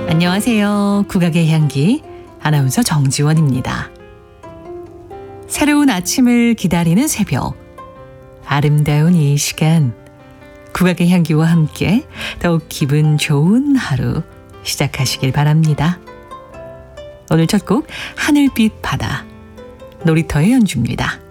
안녕하세요. 국악의 향기 아나운서 정지원입니다. 새로운 아침을 기다리는 새벽, 아름다운 이 시간, 국악의 향기와 함께 더욱 기분 좋은 하루 시작하시길 바랍니다. 오늘 첫 곡 하늘빛 바다, 놀이터의 연주입니다.